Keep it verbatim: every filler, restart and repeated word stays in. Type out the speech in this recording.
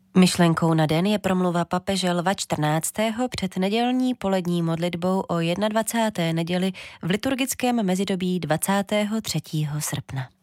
Myšlenkou na den je promluva papeže Lva čtrnáctého před nedělní polední modlitbou o dvacáté první neděli v liturgickém mezidobí dvacátého třetího srpna.